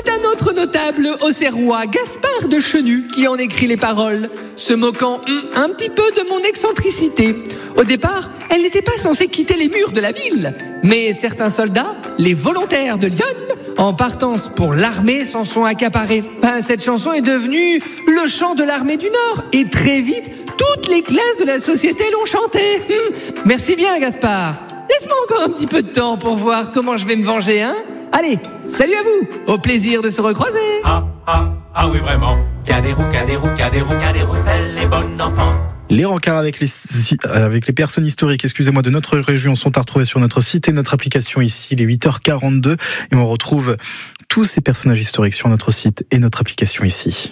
C'est un autre notable auxerrois, Gaspard de Chenu, qui en écrit les paroles, se moquant un petit peu de mon excentricité. Au départ, elle n'était pas censée quitter les murs de la ville, mais certains soldats, les volontaires de Lyon, en partance pour l'armée, s'en sont accaparés. Cette chanson est devenue le chant de l'armée du Nord, et très vite, toutes les classes de la société l'ont chanté. Merci bien, Gaspard. Laisse-moi encore un petit peu de temps pour voir comment je vais me venger, hein. Allez, salut à vous. Au plaisir de se recroiser. Ah oui, vraiment. Cadérou, c'est les bons enfants. Les rencarts avec les personnes historiques, de notre région sont à retrouver sur notre site et notre application ici, les 8h42. Et on retrouve tous ces personnages historiques sur notre site et notre application ici.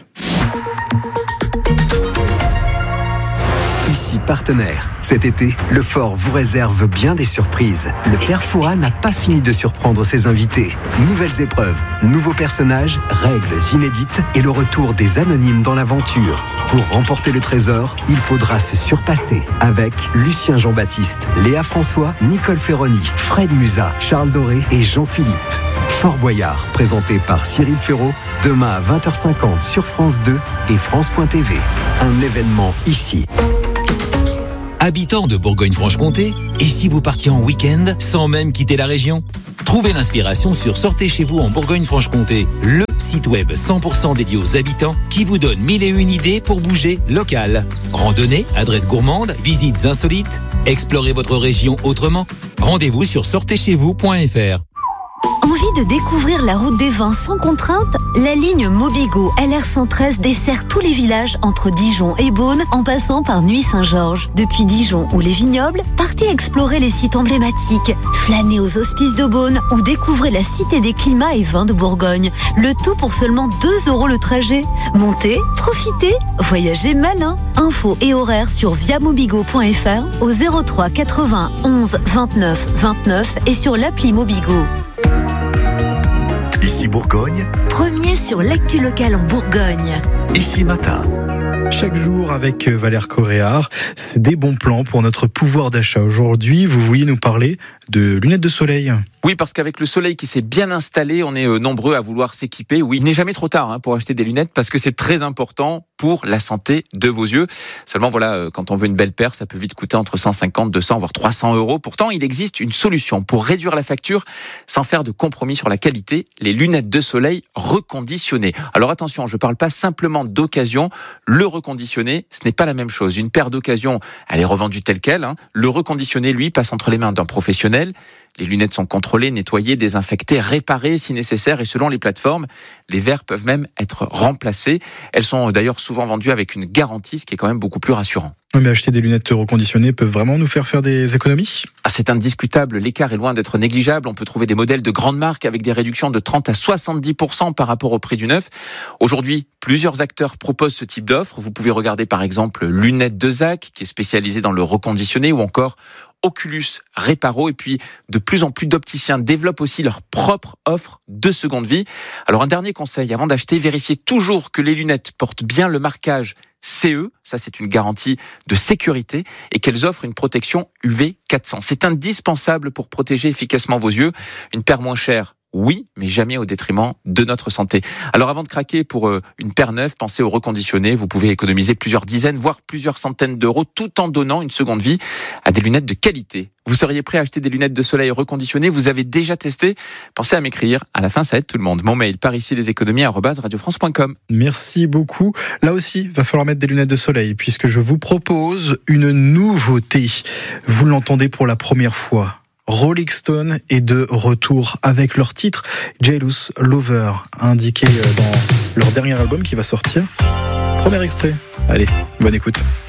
Ici partenaire. Cet été, le Fort vous réserve bien des surprises. Le Père Fouras n'a pas fini de surprendre ses invités. Nouvelles épreuves, nouveaux personnages, règles inédites et le retour des anonymes dans l'aventure. Pour remporter le trésor, il faudra se surpasser avec Lucien Jean-Baptiste, Léa François, Nicole Ferroni, Fred Musa, Charles Doré et Jean-Philippe. Fort Boyard, présenté par Cyril Ferraud, demain à 20h50 sur France 2 et France.tv. Un événement ici. Habitants de Bourgogne-Franche-Comté, et si vous partiez en week-end sans même quitter la région ? Trouvez l'inspiration sur Sortez chez vous en Bourgogne-Franche-Comté, le site web 100% dédié aux habitants qui vous donne 1001 idées pour bouger local. Randonnée, adresses gourmandes, visites insolites, explorez votre région autrement. Rendez-vous sur sortezcheзвous.fr. Envie de découvrir la route des vins sans contrainte ? La ligne Mobigo LR113 dessert tous les villages entre Dijon et Beaune en passant par Nuits-Saint-Georges. Depuis Dijon ou les vignobles, partez explorer les sites emblématiques, flânez aux hospices de Beaune ou découvrez la cité des climats et vins de Bourgogne. Le tout pour seulement 2 € le trajet. Montez, profitez, voyagez malin. Infos et horaires sur viamobigo.fr au 03 80 11 29 29 et sur l'appli Mobigo. Ici Bourgogne. Premier sur l'actu locale en Bourgogne. Ici Matin. Chaque jour avec Valère Coréard, c'est des bons plans pour notre pouvoir d'achat. Aujourd'hui, vous vouliez nous parler de lunettes de soleil. Oui, parce qu'avec le soleil qui s'est bien installé, on est nombreux à vouloir s'équiper. Oui, il n'est jamais trop tard pour acheter des lunettes parce que c'est très important pour la santé de vos yeux. Seulement, voilà, quand on veut une belle paire, ça peut vite coûter entre 150, 200, voire 300 €. Pourtant, il existe une solution pour réduire la facture sans faire de compromis sur la qualité, les lunettes de soleil reconditionnées. Alors attention, je ne parle pas simplement d'occasion. Le reconditionné, ce n'est pas la même chose. Une paire d'occasion, elle est revendue telle quelle. Le reconditionné, lui, passe entre les mains d'un professionnel. Les lunettes sont contrôlées, nettoyées, désinfectées, réparées si nécessaire et selon les plateformes, les verres peuvent même être remplacés. Elles sont d'ailleurs souvent vendues avec une garantie, ce qui est quand même beaucoup plus rassurant. Oui, mais acheter des lunettes reconditionnées peut vraiment nous faire des économies ? C'est indiscutable, l'écart est loin d'être négligeable. On peut trouver des modèles de grandes marques avec des réductions de 30 à 70% par rapport au prix du neuf. Aujourd'hui, plusieurs acteurs proposent ce type d'offre. Vous pouvez regarder par exemple Lunettes de Zac, qui est spécialisé dans le reconditionné, ou encore Oculus Reparo, et puis de plus en plus d'opticiens développent aussi leur propre offre de seconde vie. Alors un dernier conseil, avant d'acheter, vérifiez toujours que les lunettes portent bien le marquage CE, ça c'est une garantie de sécurité, et qu'elles offrent une protection UV 400. C'est indispensable pour protéger efficacement vos yeux. Une paire moins chère, oui, mais jamais au détriment de notre santé. Alors avant de craquer pour une paire neuve, pensez au reconditionné. Vous pouvez économiser plusieurs dizaines, voire plusieurs centaines d'euros tout en donnant une seconde vie à des lunettes de qualité. Vous seriez prêt à acheter des lunettes de soleil reconditionnées ? Vous avez déjà testé ? Pensez à m'écrire. À la fin, ça aide tout le monde. Mon mail, par ici les économies @radiofrance.com. Merci beaucoup. Là aussi, il va falloir mettre des lunettes de soleil puisque je vous propose une nouveauté. Vous l'entendez pour la première fois. Rolling Stone est de retour avec leur titre Jealous Lover, indiqué dans leur dernier album qui va sortir. Premier extrait. Allez, bonne écoute.